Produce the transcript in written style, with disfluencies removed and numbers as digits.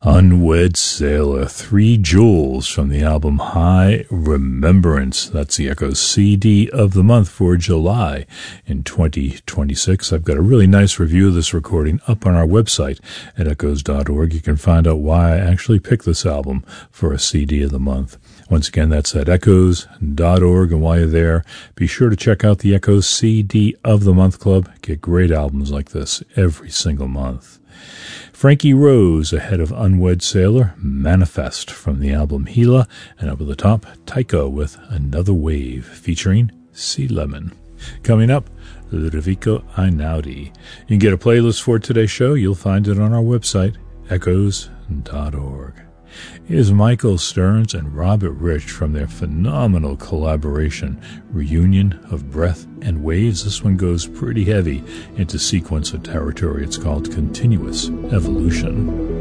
Unwed Sailor, 3 Jewels from the album High Remembrance. That's the Echoes CD of the month for July in 2026. I've got a really nice review of this recording up on our website at echoes.org. You can find out why I actually picked this album for a CD of the month. Once again, that's at echoes.org, and while you're there, be sure to check out the Echoes CD of the Month Club. Get great albums like this every single month. Frankie Rose ahead of Unwed Sailor, Manifest from the album Gila, and over the top, Tycho with Another Wave featuring Sea Lemon. Coming up, Ludovico Einaudi. You can get a playlist for today's show. You'll find it on our website, echoes.org. Here's Michael Stearns and Robert Rich from their phenomenal collaboration, Reunion of Breath and Waves. This one goes pretty heavy into sequence of territory. It's called Continuous Evolution.